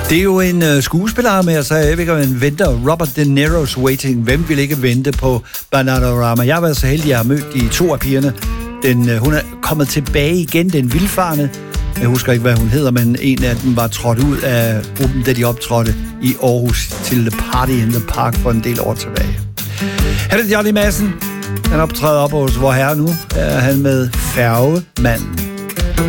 Det er jo en skuespiller med, så jeg ved ikke, om man venter. Robert De Niro's Waiting. Hvem vil ikke vente på Bananarama? Jeg har været så heldig, at jeg har mødt de to af pigerne. Hun er kommet tilbage igen, den vildfarne. Jeg husker ikke, hvad hun hedder, men en af dem var trådt ud af gruppen, da de optrådte i Aarhus til The Party in the Park for en del år tilbage. Her er det Johnny Madsen. Han optræder op hos Vor Herre nu. Er han med Færgemanden.